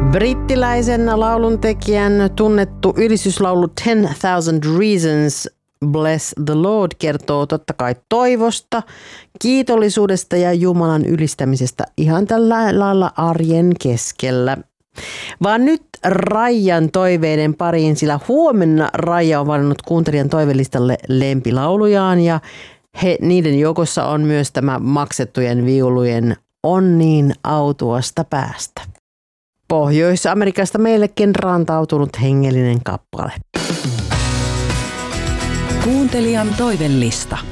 Brittiläisen lauluntekijän tunnettu ylistyslaulu 10,000 Reasons Bless the Lord kertoo totta kai toivosta, kiitollisuudesta ja Jumalan ylistämisestä ihan tällä lailla arjen keskellä. Vaan nyt Raijan toiveiden pariin, sillä huomenna Raija on valinnut kuuntelijan toivelistalle lempilaulujaan ja niiden joukossa on myös tämä maksettujen viulujen On niin autuasta päästä. Pohjois-Amerikasta meillekin rantautunut hengellinen kappale. Kuuntelijan toivelista.